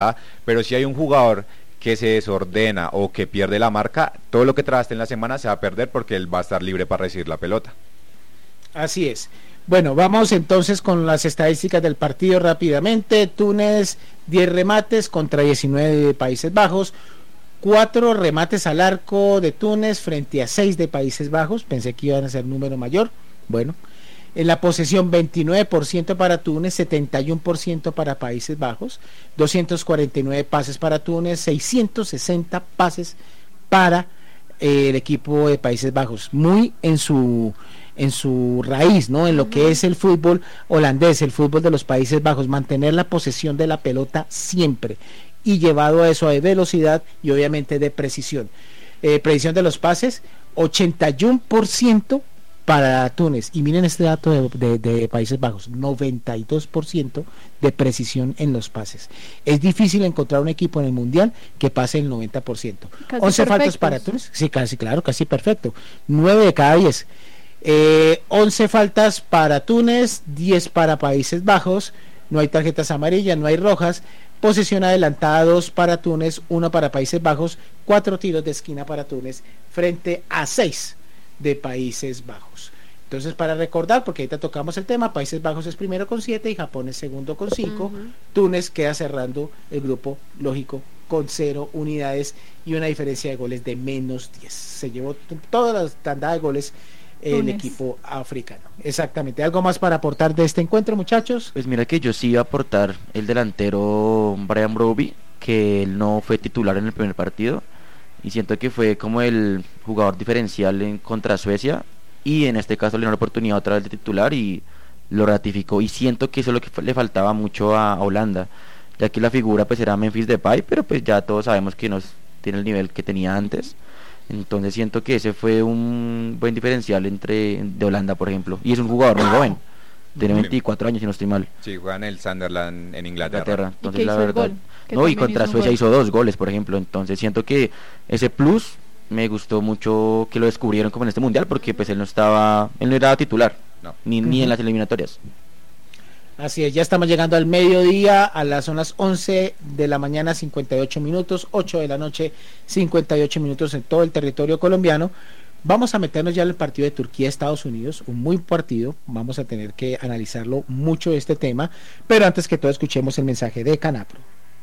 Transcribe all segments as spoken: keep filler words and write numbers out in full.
pero si hay un jugador que se desordena o que pierde la marca, todo lo que trabaste en la semana se va a perder porque él va a estar libre para recibir la pelota. Así es. Bueno, vamos entonces con las estadísticas del partido rápidamente. Túnez, diez remates contra diecinueve de Países Bajos, cuatro remates al arco de Túnez frente a seis de Países Bajos. Pensé que iban a ser número mayor. Bueno, en la posesión veintinueve por ciento para Túnez, setenta y uno por ciento para Países Bajos, doscientos cuarenta y nueve pases para Túnez, seiscientos sesenta pases para eh, el equipo de Países Bajos. Muy en su en su raíz, ¿no? En lo que es el fútbol holandés, el fútbol de los Países Bajos, mantener la posesión de la pelota siempre y llevado a eso de velocidad y obviamente de precisión. Eh, precisión de los pases, ochenta y uno por ciento para Túnez, y miren este dato de, de, de Países Bajos, noventa y dos por ciento de precisión en los pases. Es difícil encontrar un equipo en el Mundial que pase el noventa por ciento. Casi once faltas para Túnez, sí, casi, claro, casi perfecto. nueve de cada diez. Eh, once faltas para Túnez, diez para Países Bajos, no hay tarjetas amarillas, no hay rojas. Posesión adelantada, dos para Túnez, uno para Países Bajos, cuatro tiros de esquina para Túnez frente a seis de Países Bajos. Entonces, para recordar, porque ahorita tocamos el tema, Países Bajos es primero con siete y Japón es segundo con cinco. Uh-huh. Túnez queda cerrando el grupo, lógico, con cero unidades y una diferencia de goles de menos diez. Se llevó t- toda la tanda de goles el Túnez. Equipo africano. Exactamente. ¿Algo más para aportar de este encuentro, muchachos? Pues mira que yo sí iba a aportar el delantero Brian Brobby, que él no fue titular en el primer partido, y siento que fue como el jugador diferencial en contra Suecia, y en este caso le dio la oportunidad otra vez de titular y lo ratificó, y siento que eso es lo que le faltaba mucho a, a Holanda, ya que la figura pues era Memphis Depay, pero pues ya todos sabemos que no tiene el nivel que tenía antes. Entonces siento que ese fue un buen diferencial entre de Holanda, por ejemplo, y es un jugador muy joven, tiene veinticuatro años si no estoy mal. Sí, juega en el Sunderland en Inglaterra. Inglaterra. Entonces la verdad, no, y contra Suecia gol. hizo dos goles, por ejemplo. Entonces siento que ese plus me gustó mucho que lo descubrieron como en este mundial, porque pues él no estaba, él no era titular, no. ni, uh-huh. ni en las eliminatorias. Así es, ya estamos llegando al mediodía, a las son las once de la mañana, cincuenta y ocho minutos, ocho de la noche, cincuenta y ocho minutos en todo el territorio colombiano. Vamos a meternos ya en el partido de Turquía-Estados Unidos, un muy partido, vamos a tener que analizarlo mucho este tema, pero antes que todo escuchemos el mensaje de Canapro.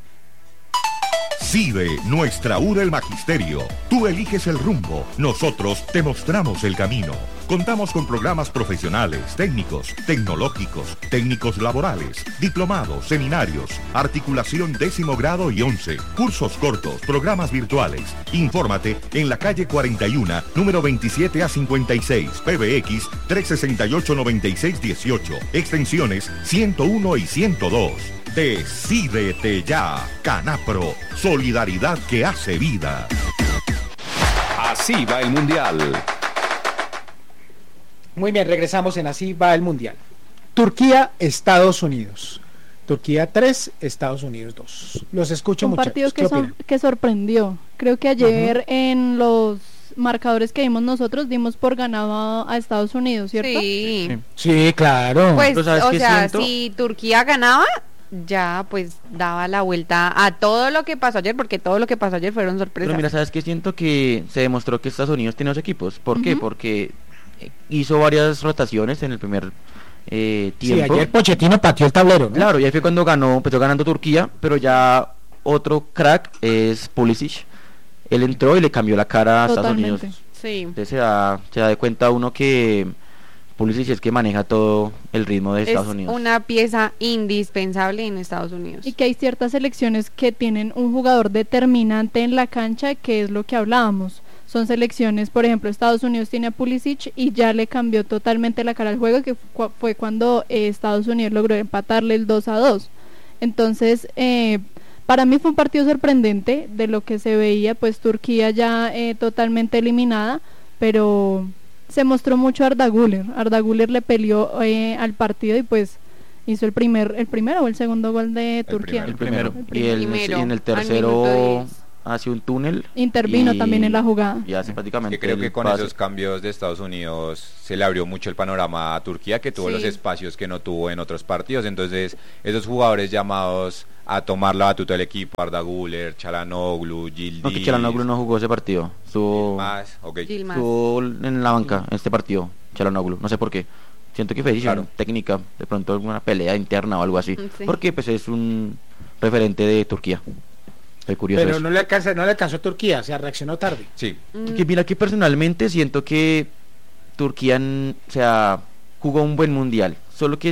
CIDE, nuestra U del Magisterio. Tú eliges el rumbo, nosotros te mostramos el camino. Contamos con programas profesionales, técnicos, tecnológicos, técnicos laborales, diplomados, seminarios, articulación décimo grado y once, cursos cortos, programas virtuales. Infórmate en la calle cuarenta y uno, número veintisiete a cincuenta y seis, P B X trescientos sesenta y ocho, noventa y seis dieciocho, extensiones ciento uno y ciento dos. Decídete ya, Canapro, solidaridad que hace vida. Así va el Mundial. Muy bien, regresamos en Así va el Mundial. Turquía, Estados Unidos. Turquía tres, Estados Unidos dos. Los escucho, un muchachos. partido que, son, que sorprendió. Creo que ayer uh-huh. en los marcadores que vimos nosotros dimos por ganado a, a Estados Unidos, ¿cierto? Sí. Sí, claro. Pues, o sea, siento? si Turquía ganaba, ya pues daba la vuelta a todo lo que pasó ayer, porque todo lo que pasó ayer fueron sorpresas. Pero mira, ¿sabes qué? Siento que se demostró que Estados Unidos tiene dos equipos. ¿Por uh-huh. qué? Porque hizo varias rotaciones en el primer eh, tiempo. Sí, ayer Pochettino pateó el tablero, ¿no? Claro, y ahí fue cuando ganó, empezó ganando Turquía, pero ya otro crack es Pulisic. Él entró y le cambió la cara a Totalmente. Estados Unidos. Sí. Entonces se da, se da de cuenta uno que Pulisic es que maneja todo el ritmo de Estados es Unidos. Una pieza indispensable en Estados Unidos. Y que hay ciertas selecciones que tienen un jugador determinante en la cancha, que es lo que hablábamos. Son selecciones, por ejemplo, Estados Unidos tiene a Pulisic y ya le cambió totalmente la cara al juego, que fu- fue cuando eh, Estados Unidos logró empatarle el dos a dos. Entonces, eh, para mí fue un partido sorprendente de lo que se veía, pues Turquía ya eh, totalmente eliminada, pero se mostró mucho Arda Güler. Arda Güler le peleó eh, al partido y pues hizo el primer, el primero o el segundo gol de Turquía. El primero, el y, primero. el, Primero, y en el al tercero minuto hace un túnel. Intervino y, también en la jugada. Y hace prácticamente que creo el que con pase. esos cambios de Estados Unidos se le abrió mucho el panorama a Turquía, que tuvo Sí. los espacios que no tuvo en otros partidos. Entonces esos jugadores llamados a tomar la batuta del equipo, Arda Güler, Çalhanoğlu, Yildiz. No, que Çalhanoğlu no jugó ese partido. Estuvo, Más, ok. Yilmaz. estuvo en la banca en este partido, Çalhanoğlu. No sé por qué. Siento que fue decisión Claro. técnica, de pronto alguna pelea interna o algo así. Sí. Porque pues es un referente de Turquía. Qué curioso Pero eso. no le alcanza, no le alcanzó a Turquía, o sea, reaccionó tarde. Sí, Mm, Que mira que personalmente siento que Turquía, n- o sea, jugó un buen mundial, solo que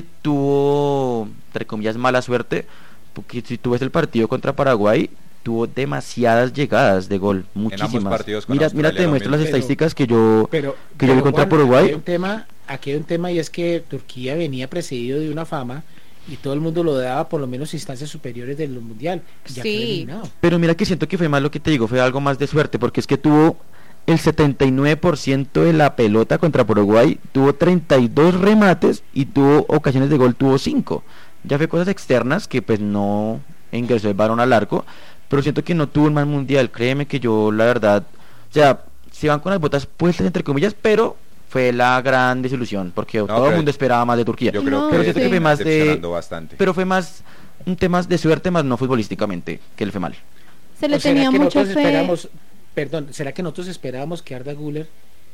tuvo, entre comillas, mala suerte, porque si tú ves el partido contra Paraguay, tuvo demasiadas llegadas de gol, muchísimas. partidos con Mira, Australia mira, te muestro las también. Pero- estadísticas que yo Pero, que yo vi pero, contra Juan, Paraguay. Aquí hay un tema, aquí hay un tema y es que Turquía venía precedido de una fama y todo el mundo lo daba por lo menos instancias superiores del mundial. Ya Sí. quedó eliminado. Pero mira que siento que fue más lo que te digo, fue algo más de suerte, porque es que tuvo el setenta y nueve por ciento de la pelota contra Paraguay, tuvo treinta y dos remates y tuvo ocasiones de gol, tuvo cinco. Ya fue cosas externas que pues no ingresó el balón al arco, pero siento que no tuvo un mal mundial, créeme que yo la verdad, o sea, se van con las botas puestas entre comillas, pero fue la gran desilusión, porque todo el pero mundo esperaba más de Turquía. yo creo No, que pero siento que fue más de, decepcionando bastante. pero fue más un tema de suerte, más no futbolísticamente, que él fue mal. Se le ¿O será tenía que mucha nosotros fe. esperamos, perdón, ¿será que nosotros esperábamos que Arda Güler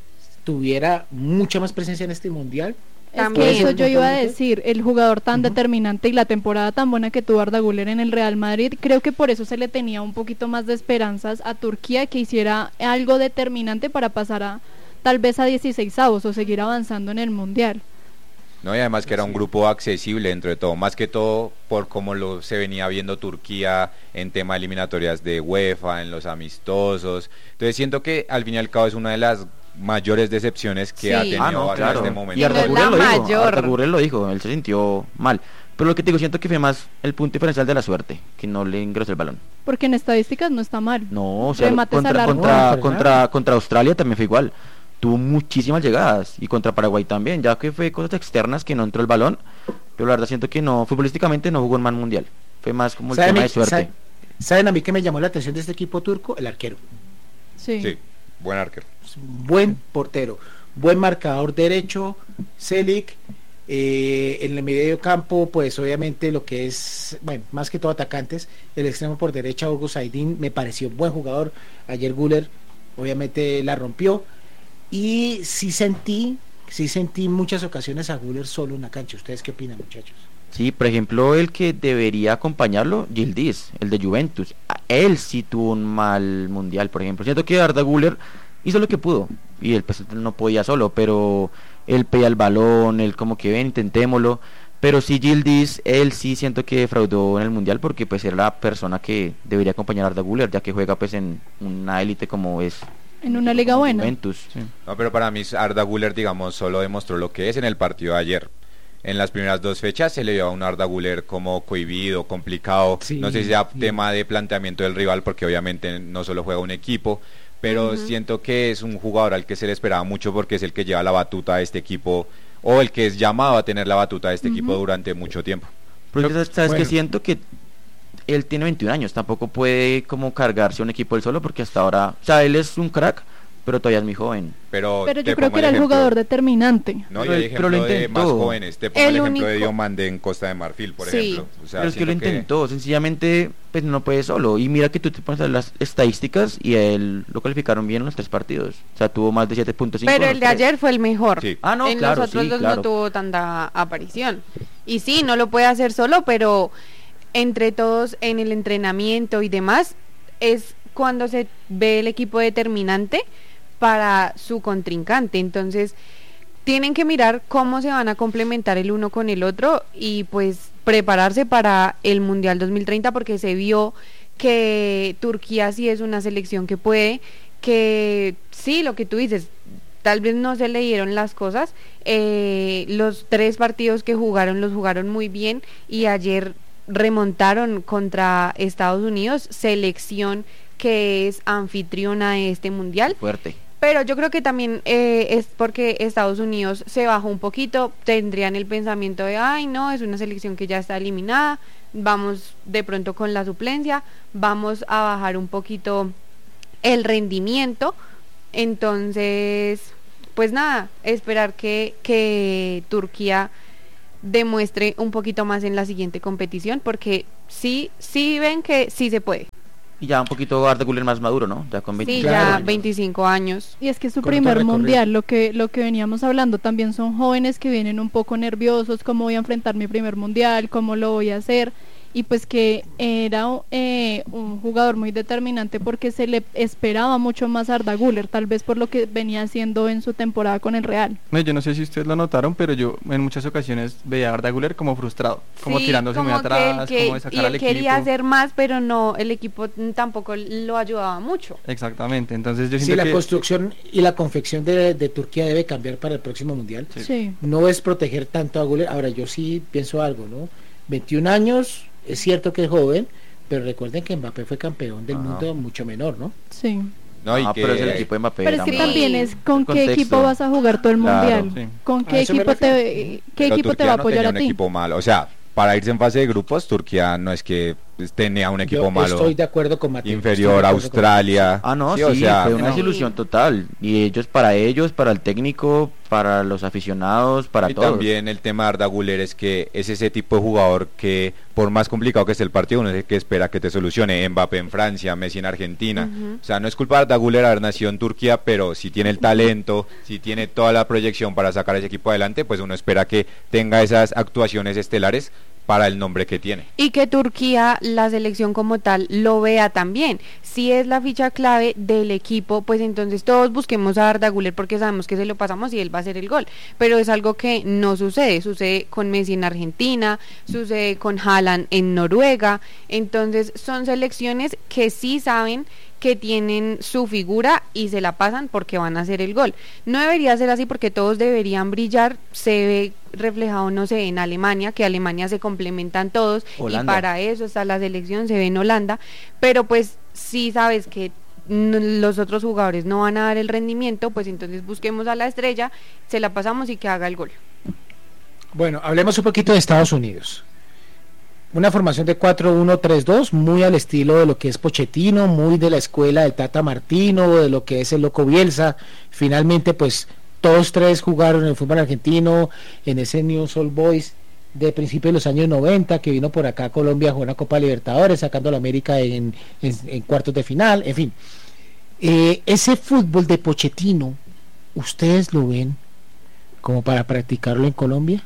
tuviera mucha más presencia en este mundial? Es También. que eso yo iba a Totalmente. decir, el jugador tan Ujú. determinante y la temporada tan buena que tuvo Arda Güler en el Real Madrid, creo que por eso se le tenía un poquito más de esperanzas a Turquía, que hiciera algo determinante para pasar a tal vez a dieciseisavos o seguir avanzando en el Mundial. No, y además que era un grupo accesible dentro de todo, más que todo por cómo lo se venía viendo Turquía en tema de eliminatorias de UEFA, en los amistosos. Entonces siento que al fin y al cabo es una de las mayores decepciones que Sí. ha tenido Ah, no, hasta claro. este Y momento. no Arda es Güler la lo dijo, mayor. Arda Güler lo dijo, él se sintió mal. Pero lo que te digo, siento que fue más el punto diferencial de la suerte, que no le ingresó el balón. Porque en estadísticas no está mal. No, o sea, Remates al contra, arco. contra, No, contra, contra Australia también fue igual. Tuvo muchísimas llegadas. Y contra Paraguay también, ya que fue cosas externas que no entró el balón. Pero la verdad siento que no, futbolísticamente no jugó en mal mundial. Fue más como el ¿Saben, tema a de mí- suerte. saben- ¿Saben a mí que me llamó la atención de este equipo turco? El arquero. Sí. Sí, buen arquero. Es un buen portero, buen marcador derecho, Selic. Eh, en el medio campo, pues obviamente lo que es, bueno, más que todo atacantes, el extremo por derecha, Hugo Saidín, me pareció buen jugador. Ayer Güler, obviamente, la rompió. Y sí sentí, sí sentí muchas ocasiones a Güler solo en la cancha. ¿Ustedes qué opinan, muchachos? Sí, por ejemplo, el que debería acompañarlo, Yildiz, el de Juventus. A él sí tuvo un mal mundial, por ejemplo. Siento que Arda Güler hizo lo que pudo y él pues no podía solo, pero él pedía el balón, él como que ven, intentémoslo. Pero sí, Yildiz, él sí siento que defraudó en el mundial porque pues era la persona que debería acompañar a Arda Güler, ya que juega pues en una élite como es En una liga buena. Juventus. Sí. No, pero para mí Arda Güler, digamos, solo demostró lo que es en el partido de ayer. En las primeras dos fechas se le dio a un Arda Güler como cohibido, complicado. Sí, no sé si sea sí. tema de planteamiento del rival, porque obviamente no solo juega un equipo, pero Ujú. siento que es un jugador al que se le esperaba mucho porque es el que lleva la batuta a este equipo, o el que es llamado a tener la batuta de este Ujú. equipo durante mucho tiempo. Pero es que, sabes Bueno. que siento que él tiene veintiún años, tampoco puede como cargarse un equipo él solo porque hasta ahora, o sea, él es un crack, pero todavía es muy joven. Pero, Pero te yo creo pongo que era el ejemplo- jugador determinante. No, Pero yo él- hay pero lo ejemplo de más intentó. jóvenes. Te pongo El el, ejemplo de único- Diomande en Costa de Marfil, por Sí. ejemplo. O sea, Pero es que lo siento intentó, sencillamente pues no puede solo. Y mira que tú te pones a ver las estadísticas y a él lo calificaron bien en los tres partidos. O sea, tuvo más de siete punto cinco. Pero en el los de tres. ayer fue el mejor. Sí. Ah, no, en claro, los otros sí, dos claro. no tuvo tanta aparición. Y sí, no lo puede hacer solo, pero entre todos en el entrenamiento y demás, es cuando se ve el equipo determinante para su contrincante. Entonces, tienen que mirar cómo se van a complementar el uno con el otro y pues prepararse para el Mundial dos mil treinta, porque se vio que Turquía sí es una selección que puede, que sí, lo que tú dices, tal vez no se leyeron las cosas. Eh, los tres partidos que jugaron los jugaron muy bien y ayer remontaron contra Estados Unidos, selección que es anfitriona de este mundial. Fuerte. Pero yo creo que también eh, es porque Estados Unidos se bajó un poquito, tendrían el pensamiento de, ay no, es una selección que ya está eliminada, vamos de pronto con la suplencia, vamos a bajar un poquito el rendimiento. Entonces, pues nada, esperar que, que Turquía demuestre un poquito más en la siguiente competición, porque sí, sí ven que sí se puede. Y ya un poquito Arda Güler más maduro, ¿no? Ya con Sí, veinticinco ya años. veinticinco años. Y es que es su Con primer otro recorrido. mundial, lo que lo que veníamos hablando, también son jóvenes que vienen un poco nerviosos, cómo voy a enfrentar mi primer mundial, cómo lo voy a hacer, y pues que era eh, un jugador muy determinante porque se le esperaba mucho más a Arda Güler, tal vez por lo que venía haciendo en su temporada con el Real. No, yo no sé si ustedes lo notaron, pero yo en muchas ocasiones veía a Arda Güler como frustrado, como Sí, tirándose como muy que atrás, él que- como de y sacar al él equipo. quería hacer más, pero no, el equipo tampoco lo ayudaba mucho. Exactamente, entonces yo Sí, siento la que construcción y la confección de, de Turquía debe cambiar para el próximo mundial. Sí. Sí. No es proteger tanto a Güler. Ahora, yo sí pienso algo, ¿no? veintiún años, es cierto que es joven, pero recuerden que Mbappé fue campeón del Ajá. mundo mucho menor, ¿no? Sí. No, y Ah, que pero es el equipo de Mbappé. Pero es era que Sí. muy- también es con El qué contexto. equipo vas a jugar todo el Claro. mundial, Sí. con A qué eso me equipo te refiero. qué pero equipo te Turquía va a no apoyar tenía a un ti. equipo malo. O sea, para irse en fase de grupos, Turquía no es que tenía un equipo Yo malo estoy de acuerdo con Mateo. inferior estoy de a acuerdo con- Australia. Ah, no, sí, o sea, fue una no. desilusión total. Y ellos, para ellos, para el técnico, para los aficionados, para y todos. también el tema de Arda Güler es que es ese tipo de jugador que por más complicado que esté el partido, uno es el que espera que te solucione. Mbappé en Francia, Messi en Argentina. Ujú. O sea, no es culpa de Arda Güler haber nacido en Turquía, pero si tiene el talento, si tiene toda la proyección para sacar a ese equipo adelante, pues uno espera que tenga esas actuaciones estelares para el nombre que tiene. Y que Turquía, la selección como tal, lo vea también. Si es la ficha clave del equipo, pues entonces todos busquemos a Arda Güler porque sabemos que se lo pasamos y él va a hacer el gol. Pero es algo que no sucede. Sucede con Messi en Argentina, sucede con Haaland en Noruega. Entonces son selecciones que sí saben que tienen su figura y se la pasan porque van a hacer el gol. No debería ser así porque todos deberían brillar. Se ve reflejado, no sé, en Alemania, que Alemania se complementan todos Holanda. y para eso está la selección, se ve en Holanda, pero pues si sabes que n- los otros jugadores no van a dar el rendimiento, pues entonces busquemos a la estrella, se la pasamos y que haga el gol. Bueno, hablemos un poquito de Estados Unidos. Una formación de cuatro uno tres dos, muy al estilo de lo que es Pochettino, muy de la escuela del Tata Martino, de lo que es el Loco Bielsa. Finalmente, pues, todos tres jugaron en el fútbol argentino, en ese News Old Boys de principios de los años noventa, que vino por acá a Colombia a jugar una Copa Libertadores, sacando a la América en, en, en cuartos de final, en fin. Eh, ese fútbol de Pochettino, ¿ustedes lo ven como para practicarlo en Colombia?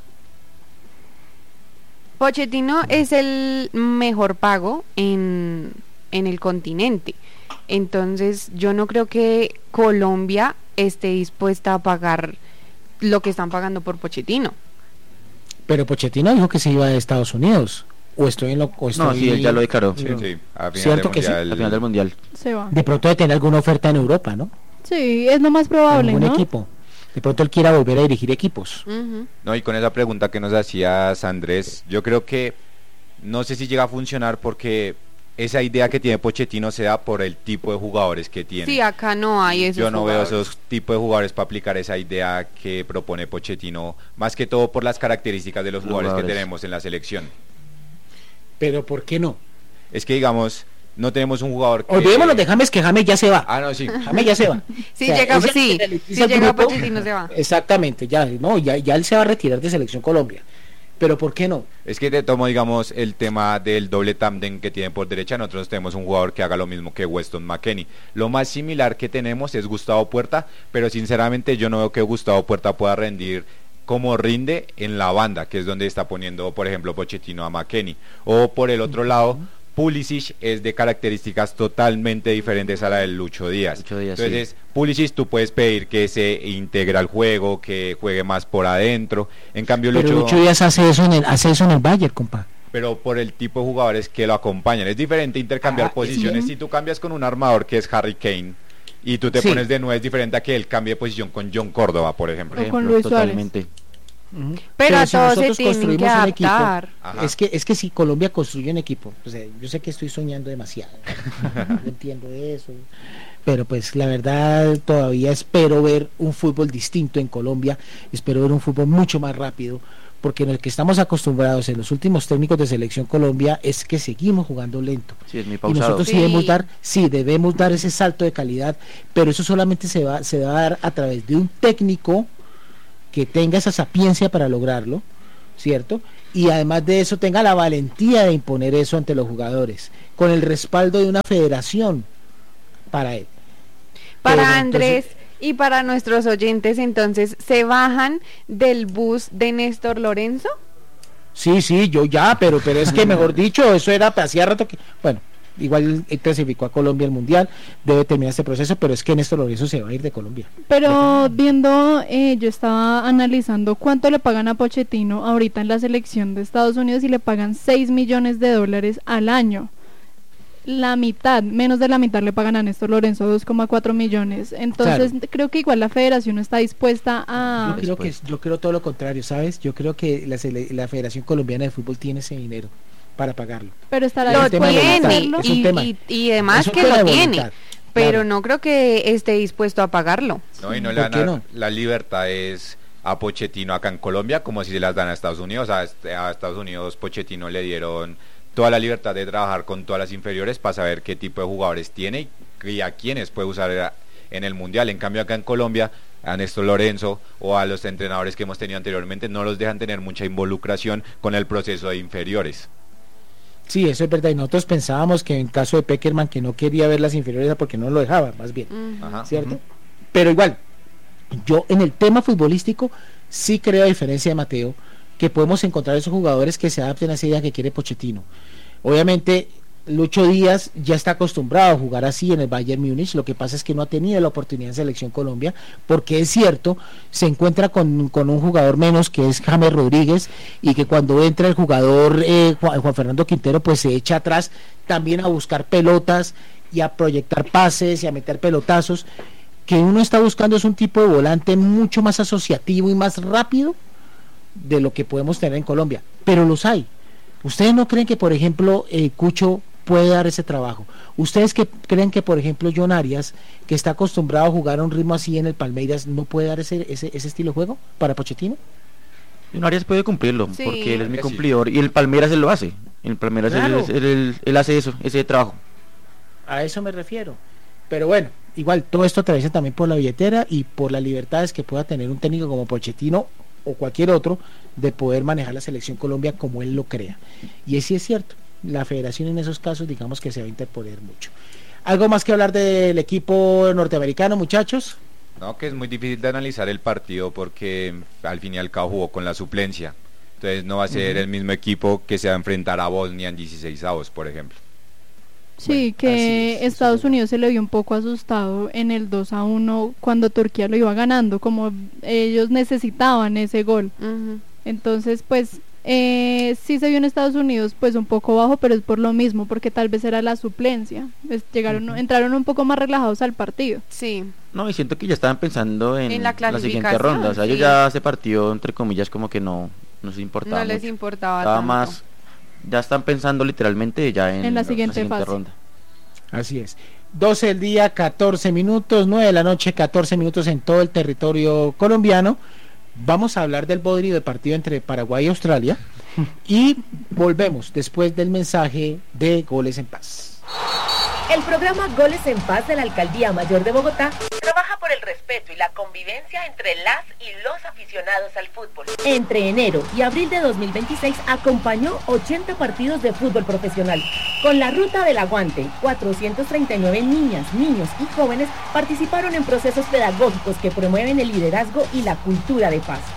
Pochettino es el mejor pago en, en el continente, entonces yo no creo que Colombia esté dispuesta a pagar lo que están pagando por Pochettino. Pero Pochettino dijo que se iba de Estados Unidos. O estoy en lo. O estoy... No, sí, él ya lo declaró. Sí. Sí, a final Cierto del que sí, mundial. Al final del mundial. Se va. De pronto de tener alguna oferta en Europa, ¿no? Sí, es lo más En probable, algún ¿no? equipo. De pronto él quiera volver a dirigir equipos. Ujú. No, y con esa pregunta que nos hacías, Andrés, yo creo que no sé si llega a funcionar porque esa idea que tiene Pochettino se da por el tipo de jugadores que tiene. Sí, acá no hay esos Yo no jugadores. veo esos tipos de jugadores para aplicar esa idea que propone Pochettino, más que todo por las características de los Los jugadores, jugadores. que tenemos en la selección. Pero ¿por qué no? Es que, digamos, no tenemos un jugador que... Olvidémonos de James, que James ya se va. Ah, no, sí. James ya se va. Si O sea, llega, ese sí, generaliza si el llega grupo. Pochettino se va. Exactamente, ya, no, ya, ya él se va a retirar de Selección Colombia. Pero ¿por qué no? Es que te tomo, digamos, el tema del doble tándem que tiene por derecha. Nosotros tenemos un jugador que haga lo mismo que Weston McKennie. Lo más similar que tenemos es Gustavo Puerta, pero sinceramente yo no veo que Gustavo Puerta pueda rendir como rinde en la banda, que es donde está poniendo, por ejemplo, Pochettino a McKennie. O por el otro lado, Pulisic es de características totalmente diferentes a la del Lucho Díaz. Lucho Díaz, Entonces, Pulisic tú puedes pedir que se integre al juego, que juegue más por adentro. En cambio, Pero Lucho... Lucho Díaz hace eso en el, hace eso en el Bayern, compa. pero por el tipo de jugadores que lo acompañan. Es diferente intercambiar Ah, posiciones. sí. Si tú cambias con un armador que es Harry Kane y tú te Sí. pones de nueve, es diferente a que él cambie de posición con John Córdoba, por ejemplo. O con Ejemplo, Luis Suárez. totalmente. Pero a si todos se nosotros tienen construimos que un equipo, adaptar. Ajá. Es que, es que si Colombia construye un equipo, o sea, yo sé que estoy soñando demasiado, no entiendo eso, pero pues la verdad todavía espero ver un fútbol distinto en Colombia, espero ver un fútbol mucho más rápido, porque en el que estamos acostumbrados en los últimos técnicos de Selección Colombia es que seguimos jugando lento. Sí, es muy Y pausado. nosotros sí. Sí. debemos dar, sí, debemos dar ese salto de calidad, pero eso solamente se va, se va a dar a través de un técnico que tenga esa sapiencia para lograrlo, ¿cierto? Y además de eso tenga la valentía de imponer eso ante los jugadores, con el respaldo de una federación para él. Para Pero, Andrés entonces, y para nuestros oyentes, entonces, ¿se bajan del bus de Néstor Lorenzo? sí, sí, yo ya, pero pero es que mejor dicho, eso era hacía rato que, bueno, igual él clasificó a Colombia al Mundial, debe terminar este proceso, pero es que Néstor Lorenzo se va a ir de Colombia. Pero viendo, eh, yo estaba analizando cuánto le pagan a Pochettino ahorita en la selección de Estados Unidos y le pagan seis millones de dólares al año. La mitad, menos de la mitad le pagan a Néstor Lorenzo, dos coma cuatro millones. Entonces Claro. creo que igual la federación no está dispuesta a... Yo creo que yo creo todo lo contrario, ¿sabes? Yo creo que la, sele- la Federación Colombiana de Fútbol tiene ese dinero para pagarlo. Pero estará Lo un tema de dispuesta a tiene voluntad, hacerlo. es un y, tema. y, y además Es un que tema lo de tiene, voluntad, pero claro. no creo que esté dispuesto a pagarlo. No, y no ¿Por le dan qué a- no? las libertades a Pochettino acá en Colombia como si se las dan a Estados Unidos. A, este- a Estados Unidos Pochettino le dieron toda la libertad de trabajar con todas las inferiores para saber qué tipo de jugadores tiene y, y a quiénes puede usar a- en el Mundial. En cambio acá en Colombia a Néstor Lorenzo o a los entrenadores que hemos tenido anteriormente no los dejan tener mucha involucración con el proceso de inferiores. Sí, eso es verdad, y nosotros pensábamos que en caso de Peckerman, que no quería ver las inferiores era porque no lo dejaba, más bien, Ujú. Ajá. ¿cierto? Pero igual, yo en el tema futbolístico sí creo, a diferencia de Mateo, que podemos encontrar esos jugadores que se adapten a esa idea que quiere Pochettino. Obviamente Lucho Díaz ya está acostumbrado a jugar así en el Bayern Múnich, lo que pasa es que no ha tenido la oportunidad en Selección Colombia, porque es cierto, se encuentra con, con un jugador menos que es James Rodríguez, y que cuando entra el jugador eh, Juan, Juan Fernando Quintero pues se echa atrás también a buscar pelotas y a proyectar pases y a meter pelotazos. Que uno está buscando es un tipo de volante mucho más asociativo y más rápido de lo que podemos tener en Colombia, pero los hay. ¿Ustedes no creen que, por ejemplo, eh, Cucho puede dar ese trabajo? ¿Ustedes que creen que, por ejemplo, John Arias, que está acostumbrado a jugar a un ritmo así en el Palmeiras, no puede dar ese, ese, ese estilo de juego para Pochettino? Y Arias puede cumplirlo, Sí. porque él es muy Sí. cumplidor, y el Palmeiras él lo hace. El Palmeiras él- Claro. él, él- él hace eso, ese trabajo. A eso me refiero. Pero bueno, igual todo esto atraviesa también por la billetera y por las libertades que pueda tener un técnico como Pochettino o cualquier otro de poder manejar la selección Colombia como él lo crea. Y sí es cierto, la federación en esos casos digamos que se va a interponer mucho. ¿Algo más que hablar del equipo norteamericano, muchachos? No, que es muy difícil de analizar el partido porque al fin y al cabo jugó con la suplencia. Entonces no va a ser Ujú. el mismo equipo que se va a enfrentar a Bosnia en dieciséis avos, por ejemplo. Sí, Bueno, así que es, eso Estados es verdad. Unidos se le vio un poco asustado en el dos a uno cuando Turquía lo iba ganando, como ellos necesitaban ese gol. Ujú. Entonces, pues, eh, sí se vio en Estados Unidos, pues un poco bajo, pero es por lo mismo, porque tal vez era la suplencia. Pues, llegaron, Ujú. entraron un poco más relajados al partido. Sí. No, y siento que ya estaban pensando en, En la la siguiente clasificación, ronda. O sea, ellos sí. ya ese partido, entre comillas, como que no, no se importaba No les mucho. importaba Estaba tanto. más, ya están pensando literalmente ya en, En la siguiente fase. ronda. Así es. doce del día, catorce minutos, nueve de la noche, catorce minutos en todo el territorio colombiano. Vamos a hablar del bodrio de partido entre Paraguay y Australia y volvemos después del mensaje de Goles en Paz. El programa Goles en Paz de la Alcaldía Mayor de Bogotá trabaja por el respeto y la convivencia entre las y los aficionados al fútbol. Entre enero y abril de dos mil veintiséis acompañó ochenta partidos de fútbol profesional. Con la Ruta del Aguante, cuatrocientos treinta y nueve niñas, niños y jóvenes participaron en procesos pedagógicos que promueven el liderazgo y la cultura de paz.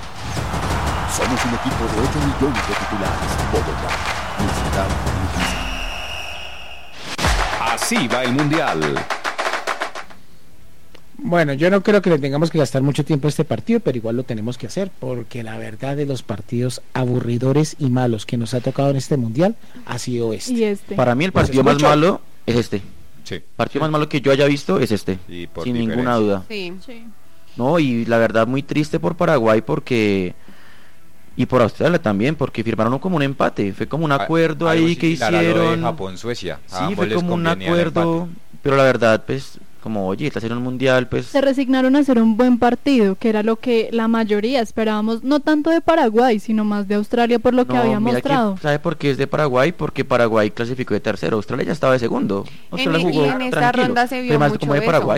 Somos un equipo de ocho millones de titulares. Bogotá, mi ciudad, mi casa. Así va el Mundial. Bueno, yo no creo que le tengamos que gastar mucho tiempo a este partido, pero igual lo tenemos que hacer, porque la verdad de los partidos aburridores y malos que nos ha tocado en este mundial ha sido este. Y este. Para mí el Pues partido es más mucho. malo es este. Sí. El partido más malo que yo haya visto es este. Y por Sin diferencia. ninguna duda. Sí. Sí. No, y la verdad muy triste por Paraguay porque... Y por Australia también, porque firmaron como un empate. Fue como un acuerdo Algo ahí que similar a lo de hicieron. Japón-Suecia. A Sí, ambos fue les como un convenía el acuerdo. empate. Pero la verdad, pues, como, oye, está haciendo un mundial, pues... Se resignaron a hacer un buen partido, que era lo que la mayoría esperábamos, no tanto de Paraguay, sino más de Australia por lo que No, había mira mostrado. que, ¿sabe por qué es de Paraguay? Porque Paraguay clasificó de tercero, Australia ya estaba de segundo. Australia y jugó en esta tranquilo. ronda se vio Fue más mucho como de eso. Paraguay.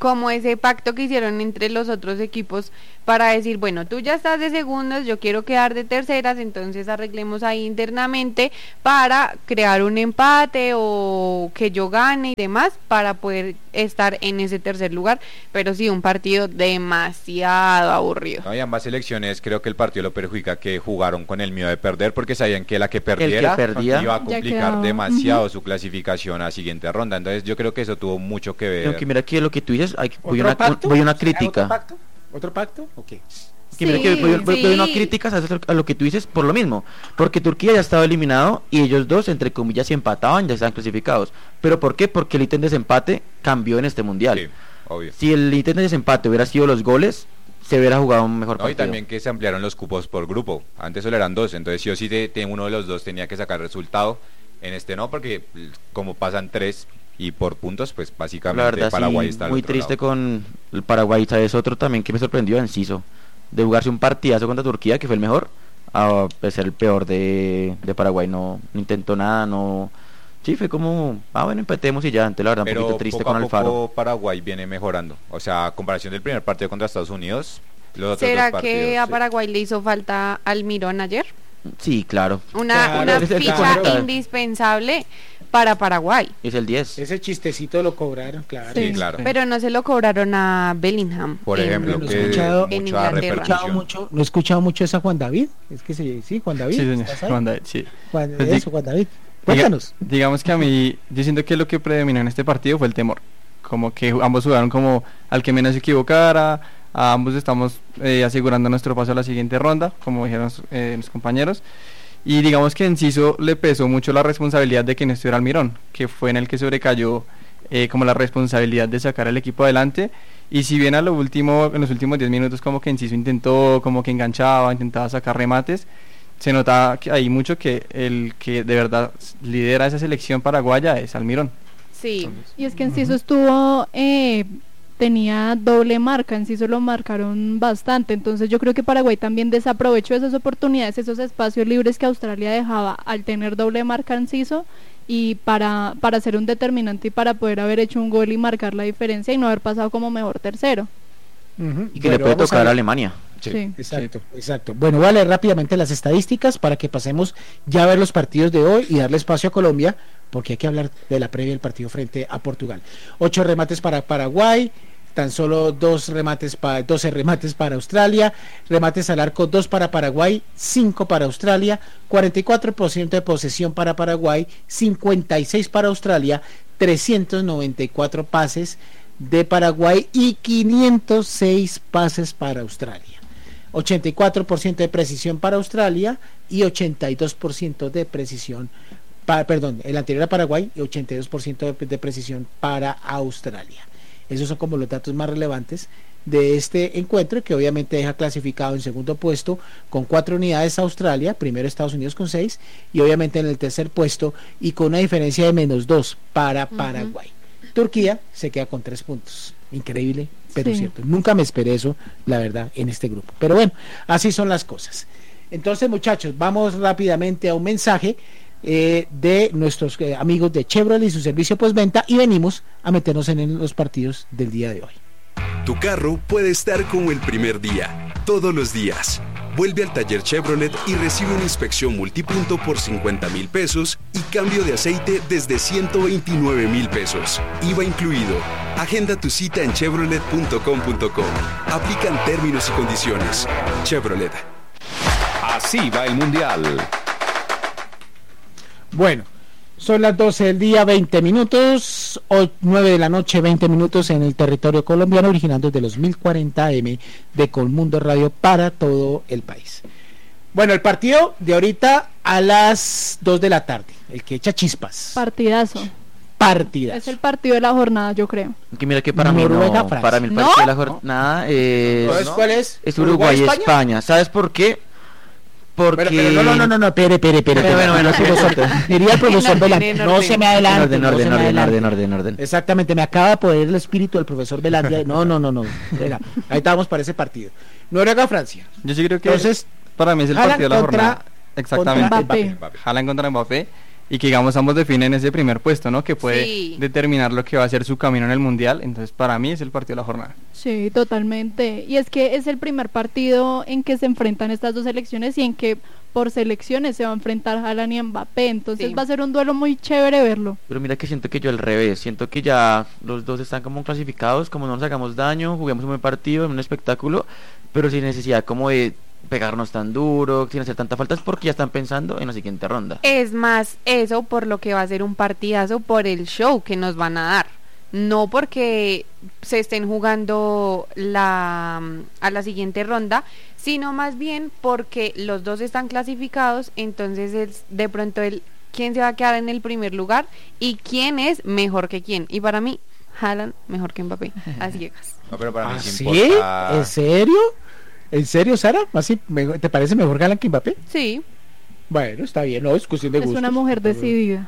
como ese pacto que hicieron entre los otros equipos para decir, bueno, tú ya estás de segundas, yo quiero quedar de terceras, entonces arreglemos ahí internamente para crear un empate o que yo gane y demás para poder estar en ese tercer lugar, pero sí, un partido demasiado aburrido. No, y ambas selecciones creo que el partido lo perjudica que jugaron con el miedo de perder porque sabían que la que perdiera que perdía, iba a complicar demasiado uh-huh. su clasificación a siguiente ronda, entonces yo creo que eso tuvo mucho que ver. Aunque mira que lo que tú dices, hay, voy, una, voy a una crítica. ¿Otro pacto? ¿Otro pacto? Ok. Que sí, mira que voy, voy, sí. voy a una crítica a lo que tú dices por lo mismo, porque Turquía ya estaba eliminado y ellos dos, entre comillas, si empataban ya estaban clasificados. ¿Pero por qué? Porque el ítem de desempate cambió en este mundial. Sí, obvio. Si el ítem de desempate hubiera sido los goles, se hubiera jugado un mejor no, partido. Y también que se ampliaron los cupos por grupo. Antes solo eran dos, entonces sí o sí de, de uno de los dos tenía que sacar resultado. En este no, porque como pasan tres y por puntos, pues básicamente la verdad, Paraguay sí, está al muy otro triste lado. Con el Paraguay. ¿Sabes? Otro también que me sorprendió, Enciso, de jugarse un partidazo contra Turquía, que fue el mejor, a ser el peor de, de Paraguay. No, no intentó nada, no... Sí, fue como, ah bueno, empatemos y ya. Entonces la verdad pero un poquito triste poco a con poco Alfaro. Paraguay viene mejorando, o sea, a comparación del primer partido contra Estados Unidos, los otros ¿será dos partidos, que a sí. Paraguay le hizo falta Almirón ayer? Sí, claro. Una, Claro, una es el ficha claro. indispensable para Paraguay. Es el diez. Ese chistecito lo cobraron, claro. Sí, claro. Pero no se lo cobraron a Bellingham. Por en- ejemplo, no he que escuchado- en mucha Inglaterra. No he escuchado repercusión. mucho, no he escuchado mucho esa Juan David. Es que se, sí, Juan David. Sí, señor. ¿estás ahí? Juan David, sí. Juan- Pues eso, di- Juan David. Cuéntanos. Diga- digamos que a mí, yo siento que lo que predominó en este partido fue el temor. Como que ambos jugaron como al que menos se equivocara, a ambos estamos eh, asegurando nuestro paso a la siguiente ronda, como dijeron eh, los compañeros. Y digamos que Enciso le pesó mucho la responsabilidad de que no estuviera Almirón, que fue en el que sobrecayó eh, como la responsabilidad de sacar al equipo adelante. Y si bien a lo último, en los últimos diez minutos como que Enciso intentó, como que enganchaba, intentaba sacar remates, se nota que hay mucho que el que de verdad lidera esa selección paraguaya es Almirón. Sí. Y es que Enciso estuvo, eh, tenía doble marca, Enciso lo marcaron bastante, entonces yo creo que Paraguay también desaprovechó esas oportunidades, esos espacios libres que Australia dejaba al tener doble marca Enciso y para, para ser un determinante y para poder haber hecho un gol y marcar la diferencia y no haber pasado como mejor tercero. Uh-huh. Y que Bueno, le puede vamos tocar ver. a Alemania. Sí. Sí. Exacto, exacto. Bueno, voy a leer rápidamente las estadísticas para que pasemos ya a ver los partidos de hoy y darle espacio a Colombia, porque hay que hablar de la previa del partido frente a Portugal. Ocho remates para Paraguay, tan solo dos remates para doce remates para Australia, remates al arco dos para Paraguay, cinco para Australia, cuarenta y cuatro por ciento de posesión para Paraguay, cincuenta y seis para Australia, trescientos noventa y cuatro pases de Paraguay y quinientos seis pases para Australia. ochenta y cuatro por ciento de precisión para Australia y ochenta y dos por ciento de precisión para, perdón, el anterior a Paraguay y ochenta y dos por ciento de, de precisión para Australia. Esos son como los datos más relevantes de este encuentro, que obviamente deja clasificado en segundo puesto con cuatro unidades a Australia, primero Estados Unidos con seis y obviamente en el tercer puesto y con una diferencia de menos dos para Paraguay. Uh-huh. Turquía se queda con tres puntos. Increíble, pero sí. Cierto. Nunca me esperé eso, la verdad, en este grupo. Pero bueno, así son las cosas. Entonces, muchachos, vamos rápidamente a un mensaje eh, de nuestros eh, amigos de Chevrolet y su servicio postventa y venimos a meternos en, en los partidos del día de hoy. Tu carro puede estar como el primer día, todos los días. Vuelve al taller Chevrolet y recibe una inspección multipunto por cincuenta mil pesos y cambio de aceite desde ciento veintinueve mil pesos. I V A incluido. Agenda tu cita en chevrolet punto com punto co. Aplican términos y condiciones. Chevrolet. Así va el Mundial. Bueno, son las doce del día, veinte minutos, o nueve de la noche, veinte minutos en el territorio colombiano, originando de los mil cuarenta A M de Colmundo Radio para todo el país. Bueno, el partido de ahorita a las dos de la tarde, el que echa chispas. Partidazo. Partidazo. Es el partido de la jornada, yo creo. Que mira que para Noruega, mí no, Francia. para mí el ¿No? partido de la jornada es, ¿Entonces cuál es? es Uruguay y ¿Uruguay, España? España? ¿Sabes por qué? Porque... Pero, pero no, no, no, no, no, espere, espere, espere. Bueno, bueno, bueno, sí, profesor, diría el profesor Velandia, no se me adelante. En orden, no se orden, me orden, adelante. orden, orden, orden. Exactamente, me acaba de poner el espíritu del profesor Velandia. No, no, no, no. Venga, ahí estamos para ese partido. Noruega, Francia. Yo sí creo que Entonces, para mí es el Haaland partido de la contra- jornada. Exactamente. contra Mbappé. Haaland contra Mbappé. y que digamos ambos definen ese primer puesto, ¿no? Que puede Sí. determinar lo que va a ser su camino en el Mundial. Entonces para mí es el partido de la jornada. Sí, totalmente. Y es que es el primer partido en que se enfrentan estas dos selecciones y en que por selecciones se va a enfrentar Haaland y Mbappé. Entonces Sí. va a ser un duelo muy chévere verlo. Pero mira que siento que yo al revés, siento que ya los dos están como clasificados, como no nos hagamos daño, juguemos un buen partido, en un espectáculo, pero sin necesidad como de pegarnos tan duro, sin hacer tantas faltas, porque ya están pensando en la siguiente ronda. Es más eso por lo que va a ser un partidazo, por el show que nos van a dar. No porque se estén jugando la a la siguiente ronda, sino más bien porque los dos están clasificados, entonces es de pronto el quién se va a quedar en el primer lugar y quién es mejor que quién. Y para mí, Haaland mejor que Mbappé, a ciegas. No, pero para mí ¿Ah, sí sí? importa. ¿En serio? ¿En serio, Sara? ¿Así, mejor- ¿Te parece mejor Haaland que Mbappé? Sí. Bueno, está bien, no, es cuestión de Es gustos. una mujer decidida.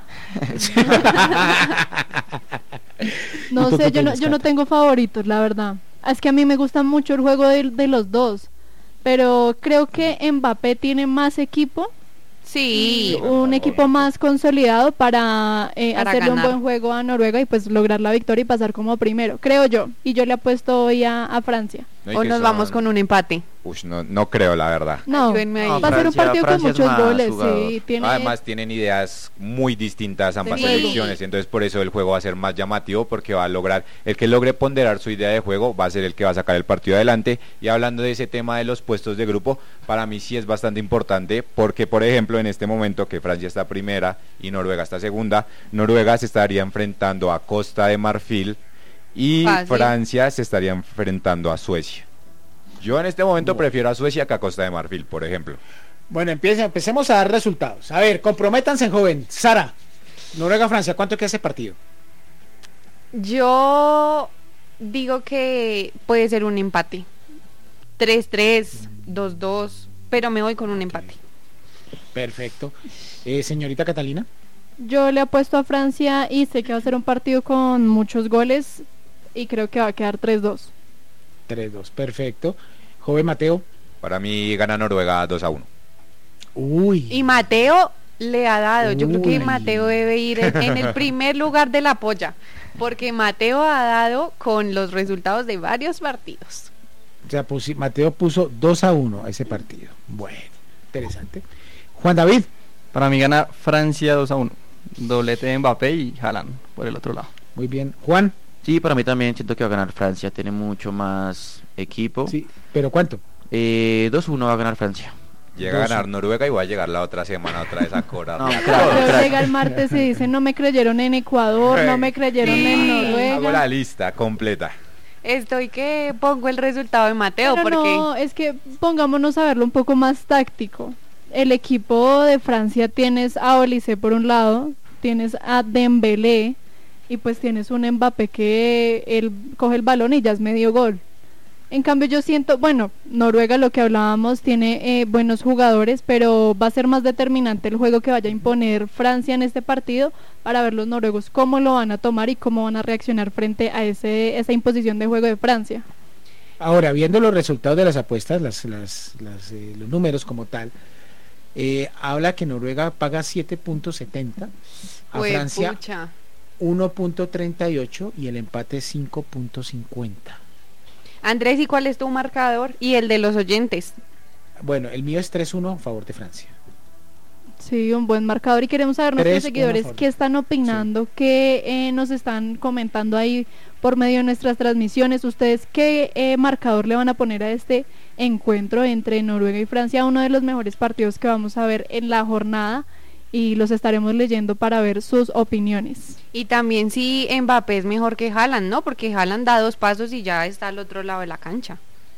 No ¿Y tú sé, qué yo no, piensas, yo no Cata? tengo favoritos, la verdad. Es que a mí me gusta mucho el juego de, de los dos, pero creo que Mbappé tiene más equipo, Sí. un equipo más consolidado para, eh, Para hacerle ganar. un buen juego a Noruega y pues lograr la victoria y pasar como primero, creo yo. Y yo le apuesto hoy a, a Francia. No, y O que nos son- vamos con un empate. Ush, no, no creo, la verdad. No, Ayúdenme ahí. va a ser un Francia- partido Francia con es muchos más goles, jugador. sí, tiene... Además tienen ideas muy distintas ambas De juego. selecciones, entonces por eso el juego va a ser más llamativo porque va a lograr, el que logre ponderar su idea de juego va a ser el que va a sacar el partido adelante. Y hablando de ese tema de los puestos de grupo, para mí sí es bastante importante porque por ejemplo en este momento que Francia está primera y Noruega está segunda, Noruega se estaría enfrentando a Costa de Marfil y Fácil. Francia se estaría enfrentando a Suecia. Yo en este momento prefiero a Suecia que a Costa de Marfil, por ejemplo. Bueno, empieza, empecemos a dar resultados. A ver, comprométanse, joven. Sara, Noruega-Francia, ¿cuánto queda ese partido? Yo digo que puede ser un empate. tres tres, dos dos, pero me voy con un empate. Perfecto. Eh, señorita Catalina. Yo le apuesto a Francia y sé que va a ser un partido con muchos goles y creo que va a quedar tres dos. tres dos, perfecto. Joven Mateo. Para mí gana Noruega dos a uno. Uy. Y Mateo le ha dado. Yo creo que Uy. Mateo debe ir en, en el primer lugar de la polla, porque Mateo ha dado con los resultados de varios partidos. O sea, pusi- Mateo puso dos a uno a ese partido. Bueno, interesante. Juan David. Para mí gana Francia dos a uno. Doblete de Mbappé y Haaland por el otro lado. Muy bien. Juan. Sí, para mí también siento que va a ganar Francia, tiene mucho más equipo. Sí, pero ¿cuánto? Eh, dos uno va a ganar Francia. Llega a Dos. ganar Noruega y va a llegar la otra semana otra vez a cobrar. No, la claro. cosa. Pero llega el martes y dice, no me creyeron en Ecuador, no me creyeron en Hago la Noruega. lista completa. Estoy que pongo el resultado de Mateo, Pero porque no, es que pongámonos a verlo un poco más táctico. El equipo de Francia tienes a Olise por un lado, tienes a Dembélé y pues tienes un Mbappé que él coge el balón y ya es medio gol. En cambio yo siento, bueno, Noruega, lo que hablábamos, tiene eh, buenos jugadores, pero va a ser más determinante el juego que vaya a imponer Francia en este partido para ver los noruegos cómo lo van a tomar y cómo van a reaccionar frente a ese, esa imposición de juego de Francia. Ahora, viendo los resultados de las apuestas, las, las, las, eh, los números como tal, eh, habla que Noruega paga siete punto setenta, a Jue Francia pucha. uno punto treinta y ocho y el empate cinco punto cincuenta. Andrés, ¿y cuál es tu marcador? Y el de los oyentes. Bueno, el mío es tres uno a favor de Francia. Sí, un buen marcador y queremos saber Tres, nuestros uno, seguidores favor. qué están opinando, qué eh, nos están comentando ahí por medio de nuestras transmisiones. Ustedes qué eh, marcador le van a poner a este encuentro entre Noruega y Francia, uno de los mejores partidos que vamos a ver en la jornada, y los estaremos leyendo para ver sus opiniones. Y también si Mbappé es mejor que Haaland, ¿no? Porque Haaland da dos pasos y ya está al otro lado de la cancha.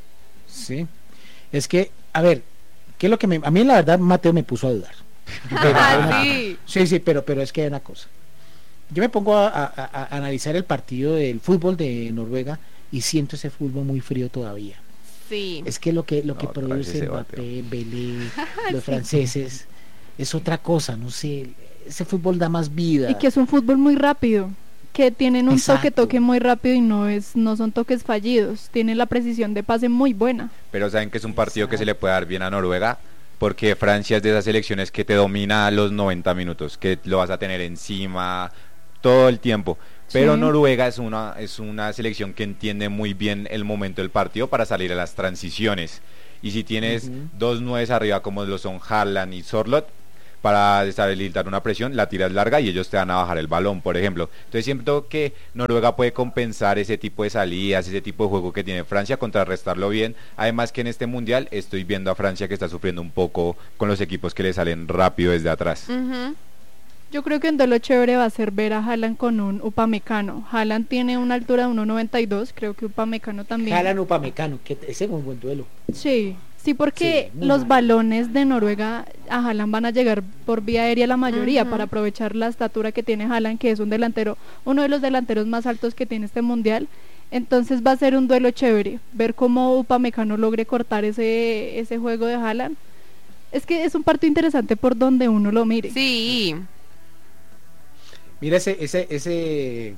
Sí. Es que, a ver, ¿qué es lo que me, a mí la verdad Mateo me puso a dudar. Pero hay una- Sí. sí, sí, pero, pero es que hay una cosa. Yo me pongo a, a- a- a analizar el partido del fútbol de Noruega y siento ese fútbol muy frío todavía. Sí. Es que lo que lo No, que otra vez produce ese Mbappé, Belé, los franceses es otra cosa, no sé, ese fútbol da más vida. Y que es un fútbol muy rápido, que tienen un Exacto. toque toque muy rápido y no es no son toques fallidos, tienen la precisión de pase muy buena. Pero saben que es un partido que se le puede dar bien a Noruega porque Francia es de esas selecciones que te domina los noventa minutos, que lo vas a tener encima todo el tiempo. Pero Sí. Noruega es una, es una selección que entiende muy bien el momento del partido para salir a las transiciones. Y si tienes Ujú. dos nueves arriba como lo son Haaland y Sorloth, para deshabilitar una presión, la tiras larga y ellos te van a bajar el balón, por ejemplo. Entonces siento que Noruega puede compensar ese tipo de salidas, ese tipo de juego que tiene Francia, contrarrestarlo bien. Además que en este mundial estoy viendo a Francia que está sufriendo un poco con los equipos que le salen rápido desde atrás. Ujú. Yo creo que un duelo chévere va a ser ver a Haaland con un Upamecano. Haaland tiene una altura de uno noventa y dos, creo que Upamecano también. Jalan Upamecano, que ese es un buen duelo. Sí, sí, porque Sí, muy los mal. balones de Noruega a Haaland van a llegar por vía aérea la mayoría, Ujú. para aprovechar la estatura que tiene Haaland, que es un delantero, uno de los delanteros más altos que tiene este mundial. Entonces va a ser un duelo chévere, ver cómo Upamecano logre cortar ese, ese juego de Haaland. Es que es un partido interesante por donde uno lo mire. Sí. Mira ese, ese, ese,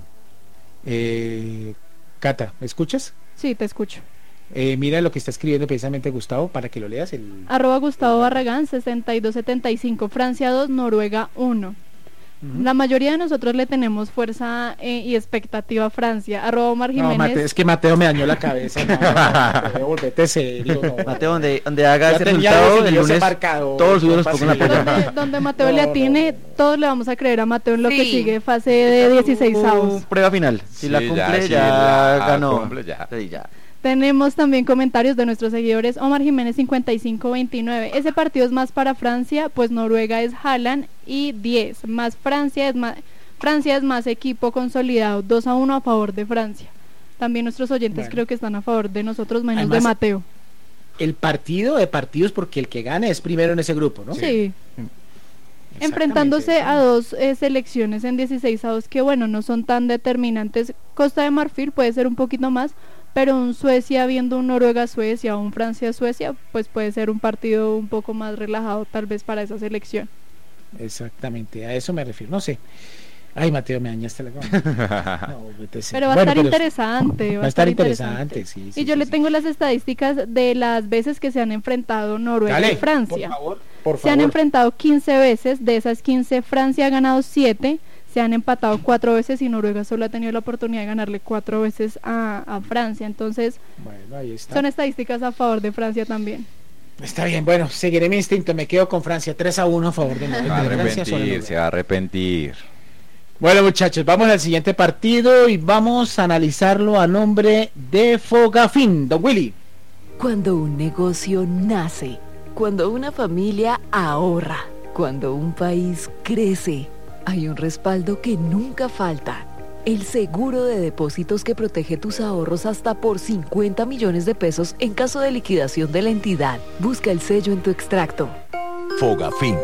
eh, Cata, ¿me escuchas? Sí, te escucho. Eh, mira lo que está escribiendo precisamente Gustavo para que lo leas. El... Arroba Gustavo Barragán, sesenta y dos setenta y cinco, Francia dos, Noruega uno. Ujú. La mayoría de nosotros le tenemos fuerza eh, y expectativa a Francia. Arroba Omar No, Jiménez. Mateo, es que Mateo me dañó la cabeza. No, no, Mateo, volvete serio. No. Mateo, donde, donde haga Ya ese tenía resultado definido el ese lunes, marcador, todos los no los pongo en la pasa playa. donde, donde Mateo No, le no, atine, no. todos le vamos a creer a Mateo en lo que Sí. sigue fase de dieciséis Uh, avos. prueba final. Si Sí, la ya, cumple, sí, ya, la ganó. cumple, ya. Sí, ya. Tenemos también comentarios de nuestros seguidores. Omar Jiménez cincuenta y cinco veintinueve. Ese partido es más para Francia, pues Noruega es Haaland y diez. Más Francia es más Francia es más equipo consolidado, dos a uno a favor de Francia. También nuestros oyentes Bueno. creo que están a favor de nosotros, menos Además, de Mateo. El partido de partidos, porque el que gane es primero en ese grupo, ¿no? Sí. Exactamente. Enfrentándose a dos eh, selecciones en dieciséis avos que bueno, no son tan determinantes. Costa de Marfil puede ser un poquito más, pero un Suecia viendo un Noruega-Suecia o un Francia-Suecia, pues puede ser un partido un poco más relajado tal vez para esa selección. Exactamente, a eso me refiero. No sé. Ay, Mateo, me dañaste la goma. No, vete a ser- Pero va a Bueno, estar pero interesante. Va a estar interesante, sí. sí, Y yo sí, le sí. tengo las estadísticas de las veces que se han enfrentado Noruega Dale, y Francia. Por favor, por Se han favor. enfrentado quince veces, de esas quince Francia ha ganado siete, se han empatado cuatro veces y Noruega solo ha tenido la oportunidad de ganarle cuatro veces a, a Francia. Entonces Bueno, ahí está. son estadísticas a favor de Francia también. Está bien, bueno, seguiré mi instinto, me quedo con Francia, tres a uno a favor de Se va a Noruega. Francia sobre arrepentir, Noruega. se va a arrepentir. Bueno, muchachos, vamos al siguiente partido y vamos a analizarlo a nombre de Fogafín, Don Willy. Cuando un negocio nace, cuando una familia ahorra, cuando un país crece, hay un respaldo que nunca falta. El seguro de depósitos que protege tus ahorros hasta por cincuenta millones de pesos en caso de liquidación de la entidad. Busca el sello en tu extracto. Fogafín.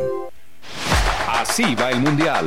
Así va el Mundial.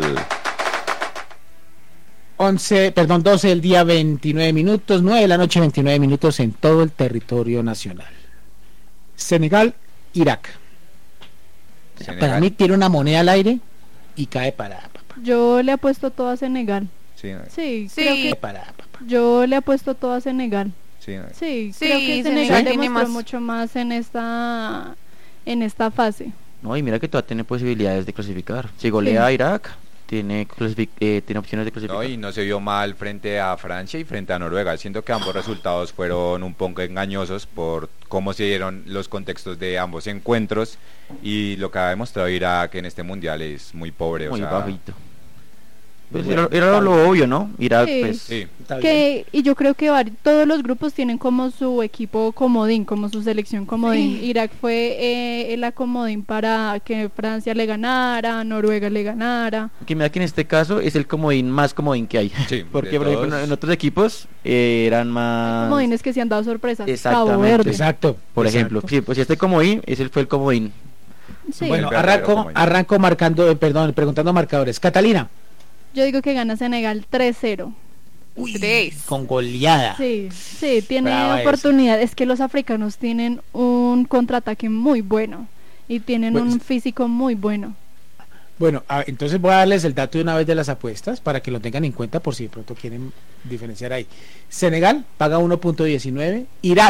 once, perdón, doce del día, veintinueve minutos, nueve de la noche, veintinueve minutos en todo el territorio nacional. Senegal, Irak. Senegal. Para mí tiene una moneda al aire y cae para papá. Yo le apuesto todo a Senegal. Sí, no, Sí, Sí. creo Cae que para papá. yo le apuesto todo a Senegal. sí, no. Sí, Sí, creo que Senegal Senegal tiene demostró más. mucho más en esta en esta fase. No, y mira que todavía tiene posibilidades de clasificar. Si golea Sí. a Irak, tiene, clasific- eh, tiene opciones de clasificar. No, y no se vio mal frente a Francia y frente a Noruega. Siento que ambos resultados fueron un poco engañosos por cómo se dieron los contextos de ambos encuentros y lo que ha demostrado Irak en este mundial es muy pobre. Muy o sea, bajito. Pues Bueno, era, era lo obvio, ¿no? Irak, Sí. pues. sí, Está bien. Que, y yo creo que vari- todos los grupos tienen como su equipo comodín, como su selección comodín. Sí. Irak fue eh, el acomodín para que Francia le ganara, Noruega le ganara. Que mira que en este caso es el comodín más comodín que hay. Sí, Porque, de por ejemplo, todos. en otros equipos eh, eran más. Comodines que se han dado sorpresas. Exactamente. Cabo Verde. Exacto. Por exacto. ejemplo, sí, pues este comodín, ese fue el comodín. Sí. Bueno, El verdadero arranco, comodín. arranco marcando, eh, perdón, preguntando marcadores. Catalina. Yo digo que gana Senegal tres cero. Tres. Con goleada. Sí, sí, tiene Brava esa. oportunidad. Es que los africanos tienen un contraataque muy bueno y tienen Pues- un físico muy bueno. Bueno, ah, entonces voy a darles el dato de una vez de las apuestas para que lo tengan en cuenta por si de pronto quieren diferenciar ahí. Senegal paga uno punto diecinueve, Irak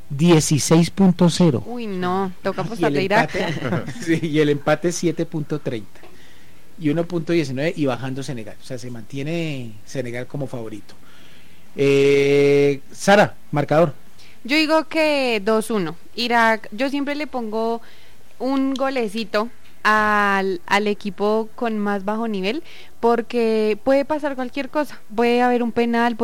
dieciséis punto cero. Uy, no, toca Y el apostarle a Irak. empate, sí, y el empate es siete punto treinta y uno punto diecinueve y bajando Senegal, o sea, se mantiene Senegal como favorito. eh, Sara, marcador. Yo digo que dos uno. Irak, yo siempre le pongo un golecito al, al equipo con más bajo nivel, porque puede pasar cualquier cosa, puede haber un penal, puede